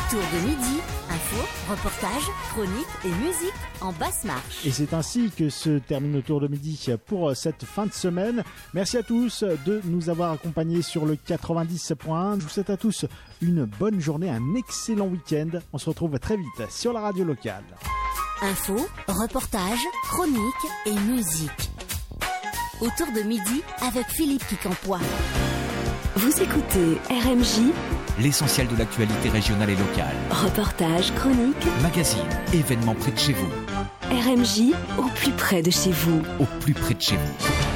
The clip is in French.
Autour de midi, info, reportage, chronique et musique en basse marche. Et c'est ainsi que se termine Autour de midi pour cette fin de semaine. Merci à tous de nous avoir accompagnés sur le 90.1. Je vous souhaite à tous une bonne journée, un excellent week-end. On se retrouve très vite sur la radio locale. Info, reportage, chronique et musique. Autour de midi avec Philippe Quincampoix. Vous écoutez RMJ, l'essentiel de l'actualité régionale et locale. Reportage, chronique, magazine, événements près de chez vous. RMJ, au plus près de chez vous. Au plus près de chez vous.